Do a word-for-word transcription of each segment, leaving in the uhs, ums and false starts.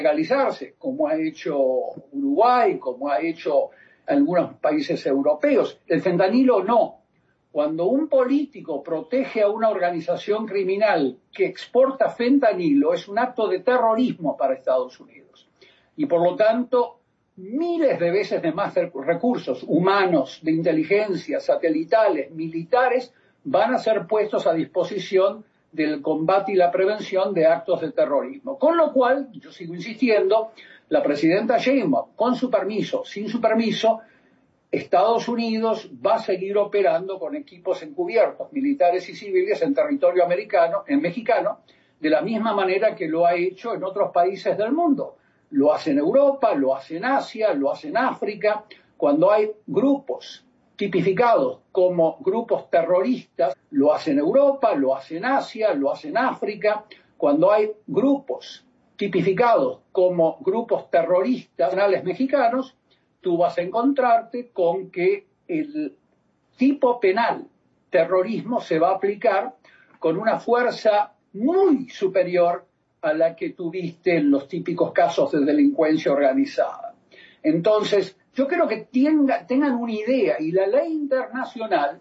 legalizarse, como ha hecho Uruguay, como ha hecho algunos países europeos. El fentanilo no. Cuando un político protege a una organización criminal que exporta fentanilo, es un acto de terrorismo para Estados Unidos. Y por lo tanto, miles de veces de más recursos humanos, de inteligencia, satelitales, militares, van a ser puestos a disposición del combate y la prevención de actos de terrorismo. Con lo cual, yo sigo insistiendo, la presidenta Sheinbaum, con su permiso, sin su permiso, Estados Unidos va a seguir operando con equipos encubiertos, militares y civiles, en territorio americano, en mexicano, de la misma manera que lo ha hecho en otros países del mundo. Lo hace en Europa, lo hace en Asia, lo hace en África. Cuando hay grupos tipificados como grupos terroristas, lo hace en Europa, lo hace en Asia, lo hace en África. Cuando hay grupos tipificados como grupos terroristas nacionales mexicanos, tú vas a encontrarte con que el tipo penal terrorismo se va a aplicar con una fuerza muy superior a la que tuviste en los típicos casos de delincuencia organizada. Entonces, yo creo que tenga, tengan una idea, y la ley internacional,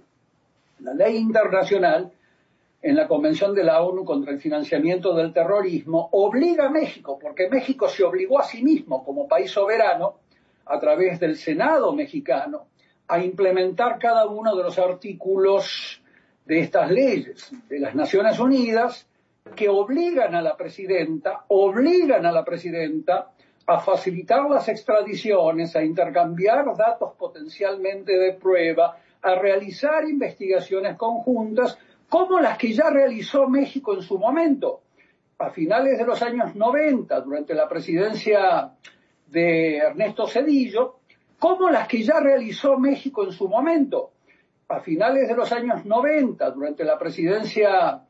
la ley internacional en la Convención de la ONU contra el financiamiento del terrorismo obliga a México, porque México se obligó a sí mismo como país soberano, a través del Senado mexicano, a implementar cada uno de los artículos de estas leyes de las Naciones Unidas que obligan a la presidenta, obligan a la presidenta a facilitar las extradiciones, a intercambiar datos potencialmente de prueba, a realizar investigaciones conjuntas, como las que ya realizó México en su momento. A finales de los años noventa, durante la presidencia de Ernesto Zedillo, como las que ya realizó México en su momento. A finales de los años noventa, durante la presidencia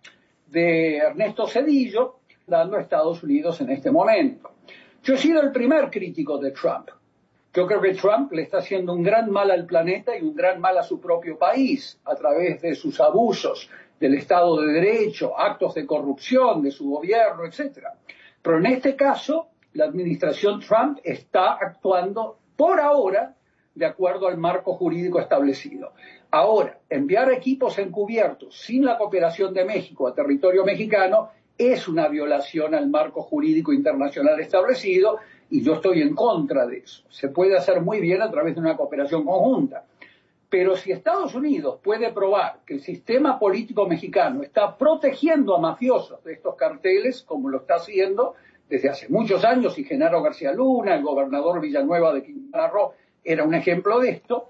de Ernesto Zedillo, dando a Estados Unidos en este momento. Yo he sido el primer crítico de Trump. Yo creo que Trump le está haciendo un gran mal al planeta y un gran mal a su propio país a través de sus abusos del Estado de Derecho, actos de corrupción de su gobierno, etcétera. Pero en este caso, la administración Trump está actuando por ahora de acuerdo al marco jurídico establecido. Ahora, enviar equipos encubiertos sin la cooperación de México a territorio mexicano es una violación al marco jurídico internacional establecido y yo estoy en contra de eso. Se puede hacer muy bien a través de una cooperación conjunta. Pero si Estados Unidos puede probar que el sistema político mexicano está protegiendo a mafiosos de estos carteles, como lo está haciendo desde hace muchos años, y Genaro García Luna, el gobernador Villanueva de Quintana Roo, era un ejemplo de esto,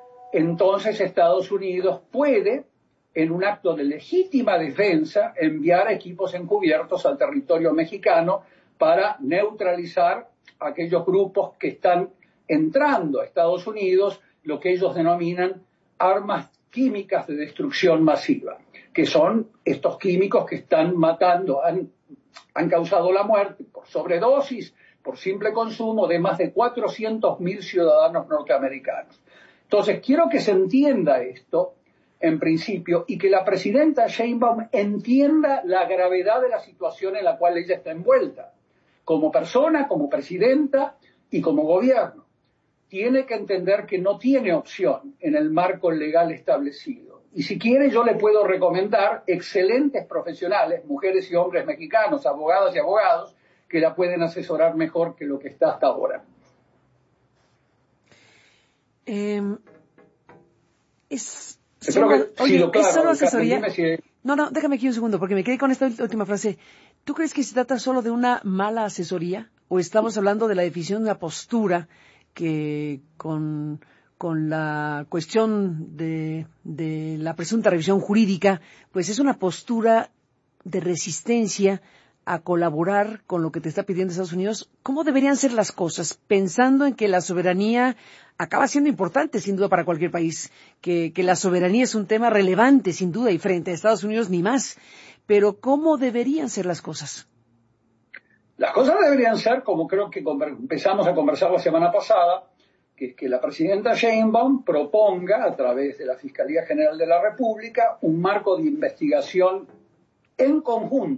entonces Estados Unidos puede, en un acto de legítima defensa, enviar equipos encubiertos al territorio mexicano para neutralizar a aquellos grupos que están entrando a Estados Unidos, lo que ellos denominan armas químicas de destrucción masiva, que son estos químicos que están matando, han han causado la muerte por sobredosis, por simple consumo de más de cuatrocientos mil ciudadanos norteamericanos. Entonces, quiero que se entienda esto, en principio, y que la presidenta Sheinbaum entienda la gravedad de la situación en la cual ella está envuelta, como persona, como presidenta y como gobierno. Tiene que entender que no tiene opción en el marco legal establecido. Y si quiere, yo le puedo recomendar excelentes profesionales, mujeres y hombres mexicanos, abogadas y abogados, que la pueden asesorar mejor que lo que está hasta ahora. Eh, es Espero solo, que oye, sido claro, ¿es solo asesoría? Si... No, no, déjame aquí un segundo, porque me quedé con esta última frase. ¿Tú crees que se trata solo de una mala asesoría? ¿O estamos hablando de la definición de una postura que con... con la cuestión de, de la presunta revisión jurídica, pues es una postura de resistencia a colaborar con lo que te está pidiendo Estados Unidos? ¿Cómo deberían ser las cosas? Pensando en que la soberanía acaba siendo importante, sin duda, para cualquier país, que, que la soberanía es un tema relevante, sin duda, y frente a Estados Unidos ni más. Pero ¿cómo deberían ser las cosas? Las cosas deberían ser, como creo que empezamos a conversar la semana pasada, que, que la presidenta Sheinbaum proponga, a través de la Fiscalía General de la República, un marco de investigación en conjunto,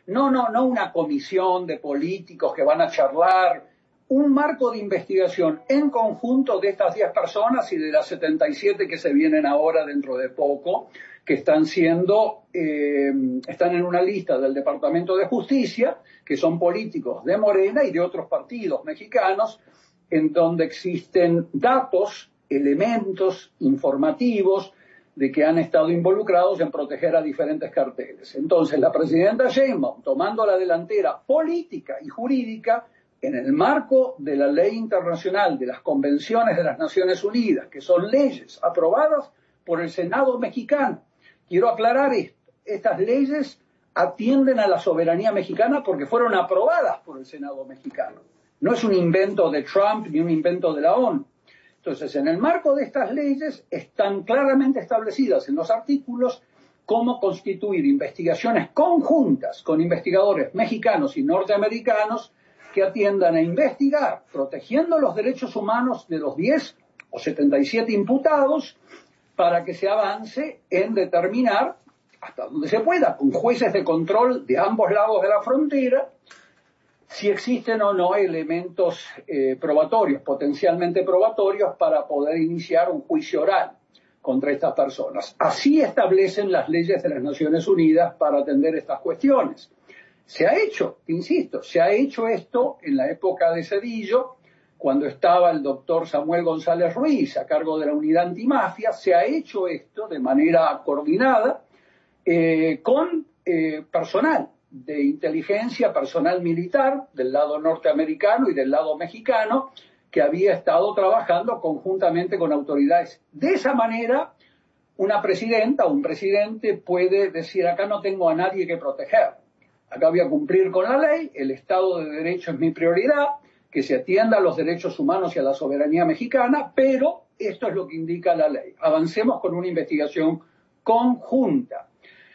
No, no, no una comisión de políticos que van a charlar, un marco de investigación en conjunto de estas diez personas y de las setenta y siete que se vienen ahora dentro de poco, que están siendo, eh, están en una lista del Departamento de Justicia, que son políticos de Morena y de otros partidos mexicanos, en donde existen datos, elementos informativos de que han estado involucrados en proteger a diferentes carteles. Entonces, la presidenta Sheinbaum, tomando la delantera política y jurídica, en el marco de la ley internacional, de las convenciones de las Naciones Unidas, que son leyes aprobadas por el Senado mexicano. Quiero aclarar esto. Estas leyes atienden a la soberanía mexicana porque fueron aprobadas por el Senado mexicano. No es un invento de Trump ni un invento de la ONU. Entonces, en el marco de estas leyes están claramente establecidas en los artículos cómo constituir investigaciones conjuntas con investigadores mexicanos y norteamericanos que atiendan a investigar, protegiendo los derechos humanos de los diez o setenta y siete imputados, para que se avance en determinar, hasta donde se pueda, con jueces de control de ambos lados de la frontera, si existen o no elementos eh, probatorios, potencialmente probatorios, para poder iniciar un juicio oral contra estas personas. Así establecen las leyes de las Naciones Unidas para atender estas cuestiones. Se ha hecho, insisto, se ha hecho esto en la época de Zedillo, cuando estaba el doctor Samuel González Ruiz a cargo de la unidad antimafia. Se ha hecho esto de manera coordinada eh, con eh, personal de inteligencia, personal militar del lado norteamericano y del lado mexicano, que había estado trabajando conjuntamente con autoridades. De esa manera, una presidenta o un presidente puede decir: acá no tengo a nadie que proteger. Acá voy a cumplir con la ley, el Estado de Derecho es mi prioridad, que se atienda a los derechos humanos y a la soberanía mexicana, pero esto es lo que indica la ley. Avancemos con una investigación conjunta.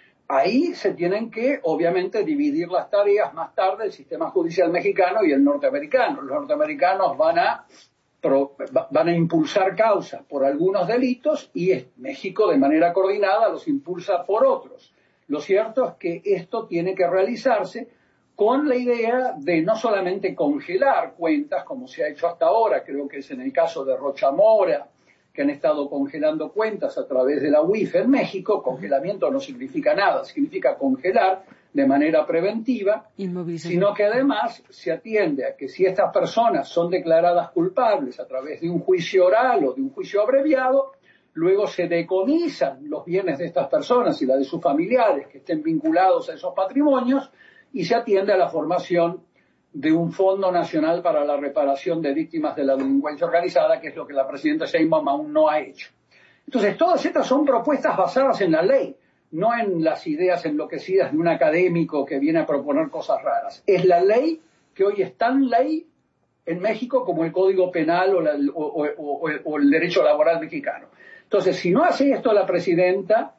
Ahí se tienen que, obviamente, dividir las tareas más tarde el sistema judicial mexicano y el norteamericano. Los norteamericanos van a, pro, van a impulsar causas por algunos delitos y México, de manera coordinada, los impulsa por otros. Lo cierto es que esto tiene que realizarse con la idea de no solamente congelar cuentas, como se ha hecho hasta ahora, creo que es en el caso de Rocha Mora, que han estado congelando cuentas a través de la U I F en México. Congelamiento no significa nada, significa congelar de manera preventiva, sino que además se atiende a que si estas personas son declaradas culpables a través de un juicio oral o de un juicio abreviado, luego se decomisan los bienes de estas personas y la de sus familiares que estén vinculados a esos patrimonios, y se atiende a la formación de un Fondo Nacional para la Reparación de Víctimas de la Delincuencia Organizada, que es lo que la presidenta Sheinbaum aún no ha hecho. Entonces, todas estas son propuestas basadas en la ley, no en las ideas enloquecidas de un académico que viene a proponer cosas raras. Es la ley que hoy es tan ley en México como el Código Penal o, la, o, o, o, o el derecho laboral mexicano. Entonces, si no hace esto la presidenta,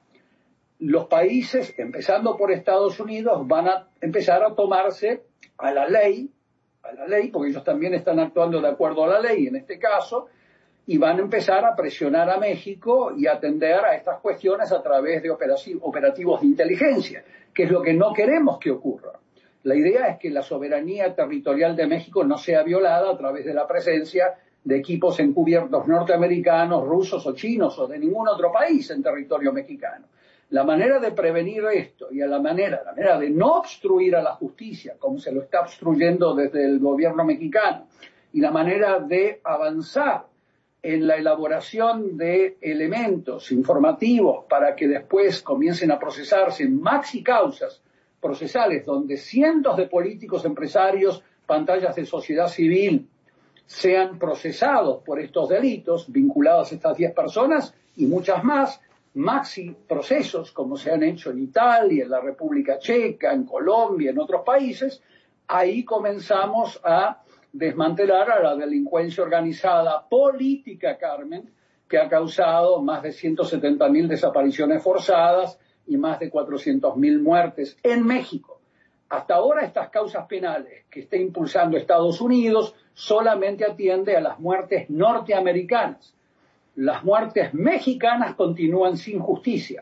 los países, empezando por Estados Unidos, van a empezar a tomarse a la ley, a la ley, porque ellos también están actuando de acuerdo a la ley en este caso, y van a empezar a presionar a México y a atender a estas cuestiones a través de operativos de inteligencia, que es lo que no queremos que ocurra. La idea es que la soberanía territorial de México no sea violada a través de la presencia de equipos encubiertos norteamericanos, rusos o chinos o de ningún otro país en territorio mexicano. La manera de prevenir esto y a la manera, la manera de no obstruir a la justicia, como se lo está obstruyendo desde el gobierno mexicano, y la manera de avanzar en la elaboración de elementos informativos para que después comiencen a procesarse maxi causas procesales donde cientos de políticos, empresarios, pantallas de sociedad civil sean procesados por estos delitos vinculados a estas diez personas y muchas más, maxi procesos como se han hecho en Italia, en la República Checa, en Colombia, en otros países. Ahí comenzamos a desmantelar a la delincuencia organizada política, Carmen, que ha causado más de ciento setenta mil desapariciones forzadas y más de cuatrocientas mil muertes en México. Hasta ahora estas causas penales que está impulsando Estados Unidos solamente atiende a las muertes norteamericanas. Las muertes mexicanas continúan sin justicia.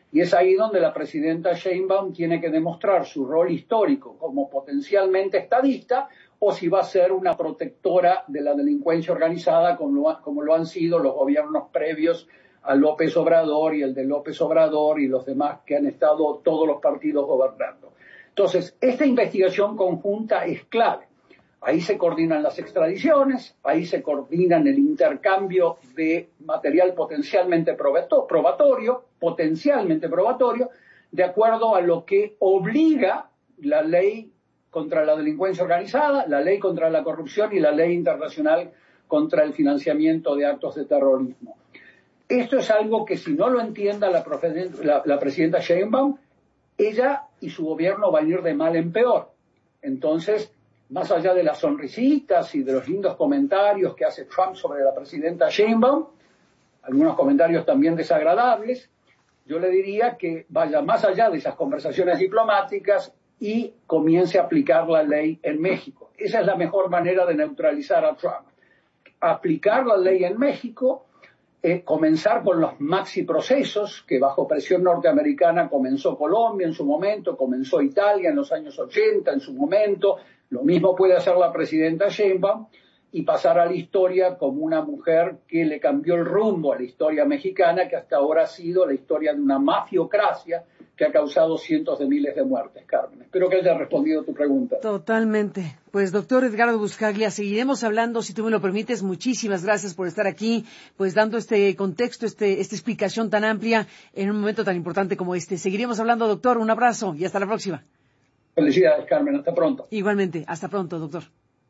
Y es ahí donde la presidenta Sheinbaum tiene que demostrar su rol histórico como potencialmente estadista o si va a ser una protectora de la delincuencia organizada como lo, como lo han sido los gobiernos previos a López Obrador y el de López Obrador y los demás que han estado todos los partidos gobernando. Entonces, esta investigación conjunta es clave. Ahí se coordinan las extradiciones, ahí se coordinan el intercambio de material potencialmente probatorio, potencialmente probatorio, de acuerdo a lo que obliga la ley contra la delincuencia organizada, la ley contra la corrupción y la ley internacional contra el financiamiento de actos de terrorismo. Esto es algo que si no lo entienda la, la, la presidenta Sheinbaum, ella y su gobierno van a ir de mal en peor. Entonces, más allá de las sonrisitas y de los lindos comentarios que hace Trump sobre la presidenta Sheinbaum, algunos comentarios también desagradables, yo le diría que vaya más allá de esas conversaciones diplomáticas y comience a aplicar la ley en México. Esa es la mejor manera de neutralizar a Trump. Aplicar la ley en México, eh, comenzar con los maxi procesos que bajo presión norteamericana comenzó Colombia en su momento, comenzó Italia en los años ochenta en su momento. Lo mismo puede hacer la presidenta Sheinbaum y pasar a la historia como una mujer que le cambió el rumbo a la historia mexicana, que hasta ahora ha sido la historia de una mafiocracia que ha causado cientos de miles de muertes, Carmen. Espero que haya respondido tu pregunta. Totalmente. Pues, doctor Edgardo Buscaglia, seguiremos hablando, si tú me lo permites. Muchísimas gracias por estar aquí, pues dando este contexto, este, esta explicación tan amplia en un momento tan importante como este. Seguiremos hablando, doctor. Un abrazo y hasta la próxima. Felicidades, Carmen. Hasta pronto. Igualmente. Hasta pronto, doctor.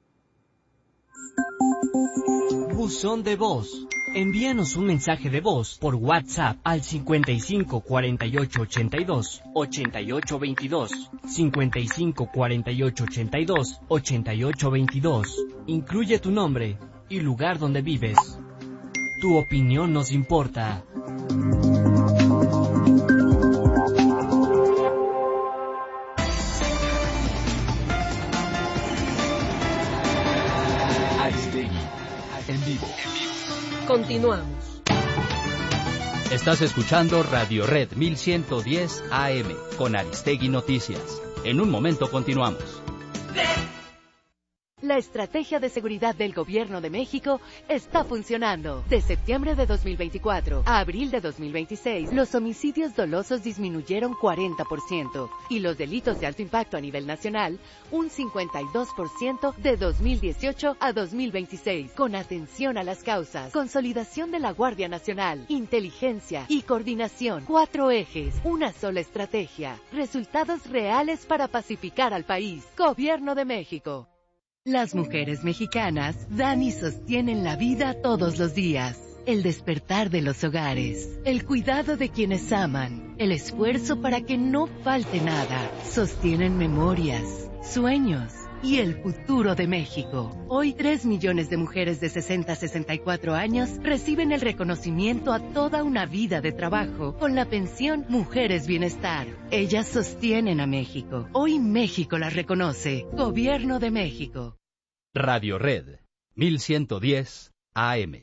Buzón de voz. Envíanos un mensaje de voz por WhatsApp al cincuenta y cinco cuarenta y ocho ochenta y dos ochenta y ocho veintidós, cincuenta y cinco cuarenta y ocho ochenta y dos ochenta y ocho veintidós. Incluye tu nombre y lugar donde vives. Tu opinión nos importa. Aristegui, en vivo. Continuamos. Estás escuchando Radio Red mil ciento diez A M con Aristegui Noticias. En un momento continuamos. La estrategia de seguridad del Gobierno de México está funcionando. De septiembre de dos mil veinticuatro a abril de dos mil veintiséis, los homicidios dolosos disminuyeron cuarenta por ciento y los delitos de alto impacto a nivel nacional un cincuenta y dos por ciento de dos mil dieciocho a dos mil veintiséis. Con atención a las causas, consolidación de la Guardia Nacional, inteligencia y coordinación. Cuatro ejes, una sola estrategia. Resultados reales para pacificar al país. Gobierno de México. Las mujeres mexicanas dan y sostienen la vida todos los días. El despertar de los hogares, el cuidado de quienes aman, el esfuerzo para que no falte nada. Sostienen memorias, sueños y el futuro de México. Hoy, tres millones de mujeres de sesenta a sesenta y cuatro años reciben el reconocimiento a toda una vida de trabajo con la pensión Mujeres Bienestar. Ellas sostienen a México. Hoy México las reconoce. Gobierno de México. Radio Red mil ciento diez A M.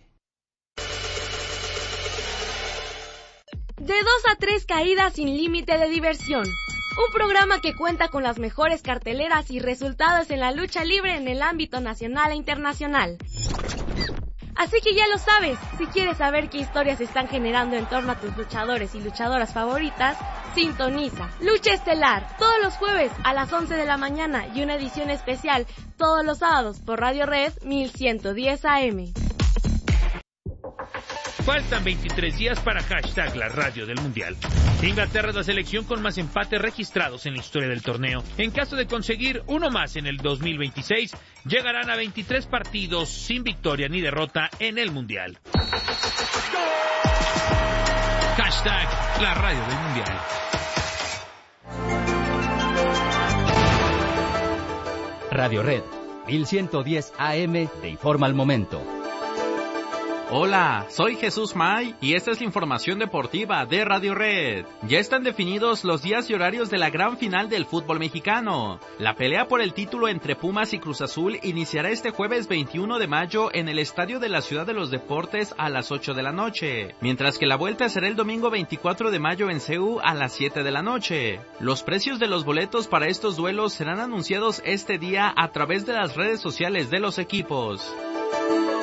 De dos a tres caídas sin límite de diversión. Un programa que cuenta con las mejores carteleras y resultados en la lucha libre en el ámbito nacional e internacional. Así que ya lo sabes, si quieres saber qué historias se están generando en torno a tus luchadores y luchadoras favoritas, sintoniza Lucha Estelar todos los jueves a las once de la mañana y una edición especial todos los sábados por Radio Red mil ciento diez A M. Faltan veintitrés días para hashtag la radio del Mundial. Inglaterra es la selección con más empates registrados en la historia del torneo. En caso de conseguir uno más en el dos mil veintiséis, llegarán a veintitrés partidos sin victoria ni derrota en el Mundial. Hashtag la radio del Mundial. Radio Red mil ciento diez A M te informa al momento. Hola, soy Jesús May y esta es la información deportiva de Radio Red. Ya están definidos los días y horarios de la gran final del fútbol mexicano. La pelea por el título entre Pumas y Cruz Azul iniciará este jueves veintiuno de mayo en el Estadio de la Ciudad de los Deportes a las ocho de la noche, mientras que la vuelta será el domingo veinticuatro de mayo en C U a las siete de la noche. Los precios de los boletos para estos duelos serán anunciados este día a través de las redes sociales de los equipos.